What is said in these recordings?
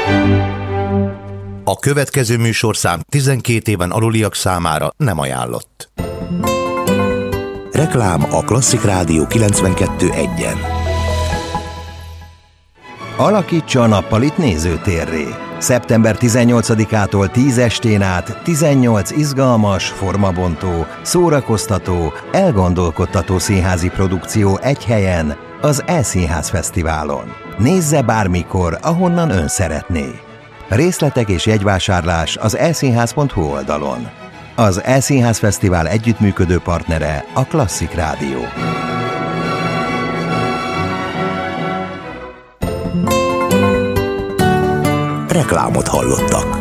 A következő műsorszám 12 éven aluliak számára nem ajánlott. Reklám a Klasszik Rádió 92.1-en. Alakítsa a nappalit nézőtérré. Szeptember 18-ától 10 estén át 18 izgalmas, formabontó, szórakoztató, elgondolkodtató színházi produkció egy helyen, az E-Színház Fesztiválon. Nézze bármikor, ahonnan ön szeretné. Részletek és jegyvásárlás az eszínház.hu oldalon. Az E-Színház Fesztivál együttműködő partnere a Klasszik Rádió. Reklámot hallottak.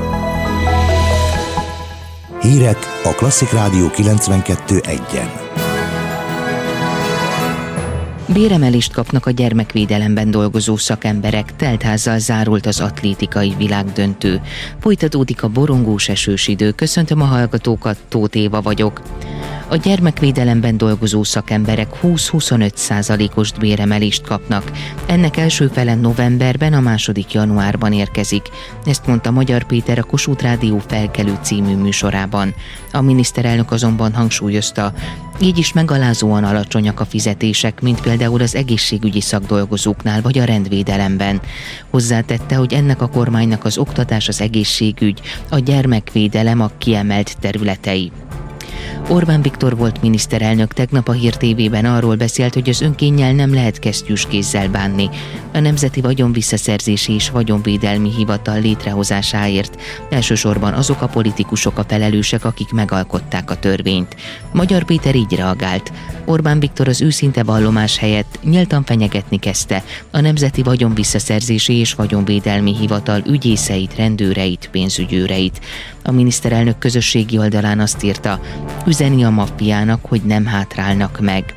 Hírek a Klasszik Rádió 92.1-en. Béremelést kapnak a gyermekvédelemben dolgozó szakemberek, teltházzal zárult az atlétikai világdöntő. Folytatódik a borongós esős idő. Köszöntöm a hallgatókat, Tóth Éva vagyok. A gyermekvédelemben dolgozó szakemberek 20-25%-os béremelést kapnak. Ennek első fele novemberben, a második januárban érkezik. Ezt mondta Magyar Péter a Kossuth Rádió Felkelő című műsorában. A miniszterelnök azonban hangsúlyozta, így is megalázóan alacsonyak a fizetések, mint például az egészségügyi szakdolgozóknál vagy a rendvédelemben. Hozzátette, hogy ennek a kormánynak az oktatás, az egészségügy, a gyermekvédelem a kiemelt területei. Orbán Viktor volt miniszterelnök tegnap a Hír TV-ben arról beszélt, hogy az önkénnyel nem lehet kesztyűs kézzel bánni. A Nemzeti Vagyonvisszaszerzési és Vagyonvédelmi Hivatal létrehozásáért elsősorban azok a politikusok a felelősek, akik megalkották a törvényt. Magyar Péter így reagált. Orbán Viktor az őszinte vallomás helyett nyíltan fenyegetni kezdte a Nemzeti Vagyonvisszaszerzési és Vagyonvédelmi Hivatal ügyészeit, rendőreit, pénzügyőreit. A miniszterelnök közösségi oldalán azt írta, üzeni a maffiának, hogy nem hátrálnak meg.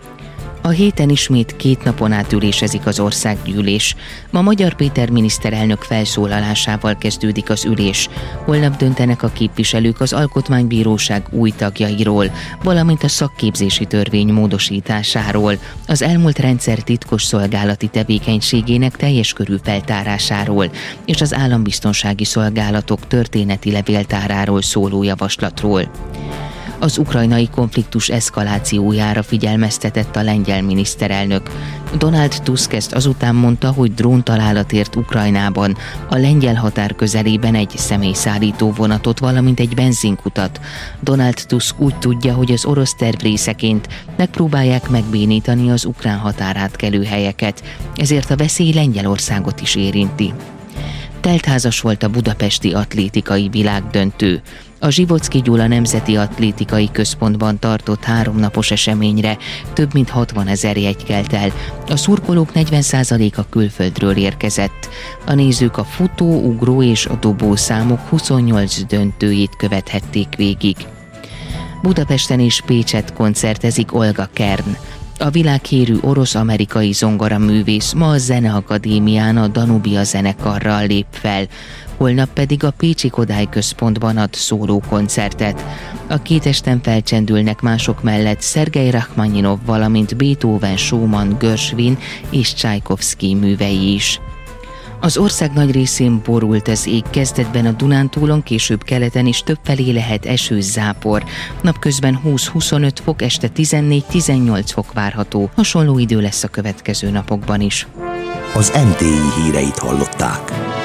A héten ismét 2 napon át ülésezik az országgyűlés. Ma Magyar Péter miniszterelnök felszólalásával kezdődik az ülés. Holnap döntenek a képviselők az Alkotmánybíróság új tagjairól, valamint a szakképzési törvény módosításáról, az elmúlt rendszer titkos szolgálati tevékenységének teljes körű feltárásáról és az állambiztonsági szolgálatok történeti levéltáráról szóló javaslatról. Az ukrajnai konfliktus eszkalációjára figyelmeztetett a lengyel miniszterelnök. Donald Tusk ezt azután mondta, hogy dróntalálat ért Ukrajnában, a lengyel határ közelében egy személyszállító vonatot, valamint egy benzinkutat. Donald Tusk úgy tudja, hogy az orosz terv részeként megpróbálják megbénítani az ukrán határátkelő helyeket, ezért a veszély Lengyelországot is érinti. Teltházas volt a budapesti atlétikai világdöntő. A Zsivocki Gyula Nemzeti Atlétikai Központban tartott 3 napos eseményre több mint 60 000 jegy kelt el. A szurkolók 40%-a külföldről érkezett. A nézők a futó, ugró és a dobó számok 28 döntőjét követhették végig. Budapesten és Pécsett koncertezik Olga Kern. A világhírű orosz-amerikai zongoraművész ma a Zeneakadémián a Danubia zenekarral lép fel, holnap pedig a Pécsi Kodály Központban ad szólókoncertet. A 2 esten felcsendülnek mások mellett Szergej Rachmaninov, valamint Beethoven, Schumann, Gershwin és Csajkovszky művei is. Az ország nagy részén borult az ég, kezdetben a Dunántúlon, később keleten is többfelé lehet esős zápor. Napközben 20-25 fok, este 14-18 fok várható. Hasonló idő lesz a következő napokban is. Az MTI híreit hallották.